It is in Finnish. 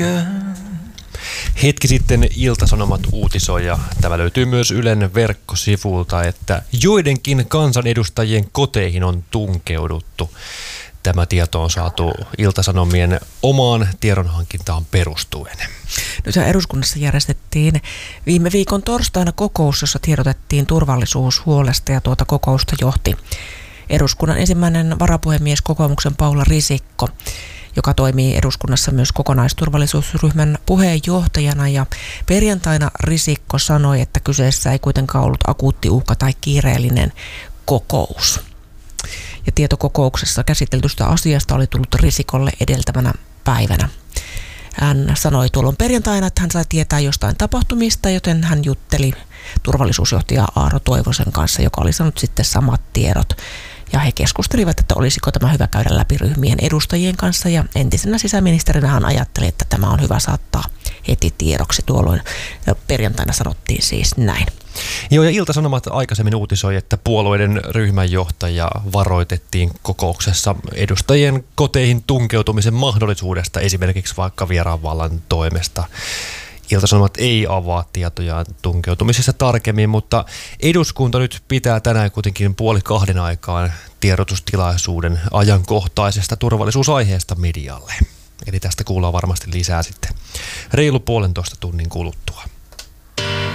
näkö. Hetki sitten Ilta-Sanomat uutisoi, ja tämä löytyy myös Ylen verkkosivulta, että joidenkin kansanedustajien koteihin on tunkeuduttu. Tämä tieto on saatu Ilta-Sanomien omaan tiedonhankintaan perustuen. Nyt eduskunnassa järjestettiin viime viikon torstaina kokous, jossa tiedotettiin turvallisuushuolesta, ja tuota kokousta johti eduskunnan ensimmäinen varapuhemies kokoomuksen Paula Risikko, joka toimii eduskunnassa myös kokonaisturvallisuusryhmän puheenjohtajana. Ja perjantaina Risikko sanoi, että kyseessä ei kuitenkaan ollut akuutti uhka tai kiireellinen kokous. Ja tietokokouksessa käsiteltystä asiasta oli tullut Risikolle edeltävänä päivänä. Hän sanoi tuolloin perjantaina, että hän sai tietää jostain tapahtumista, joten hän jutteli turvallisuusjohtaja Aaro Toivosen kanssa, joka oli saanut sitten samat tiedot. Ja he keskustelivat, että olisiko tämä hyvä käydä läpi ryhmien edustajien kanssa. Ja entisenä sisäministerinä hän ajatteli, että tämä on hyvä saattaa heti tiedoksi. Tuolloin perjantaina sanottiin siis näin. Joo, ja Ilta-Sanomat aikaisemmin uutisoi, että puolueiden ryhmänjohtaja varoitettiin kokouksessa edustajien koteihin tunkeutumisen mahdollisuudesta, esimerkiksi vaikka vieraanvallan toimesta. Ilta-Sanomat ei avaa tietojaan tunkeutumisesta tarkemmin, mutta eduskunta nyt pitää tänään kuitenkin 1:30 aikaan tiedotustilaisuuden ajankohtaisesta turvallisuusaiheesta medialle. Eli tästä kuullaan varmasti lisää sitten reilu 1,5 tunnin kuluttua.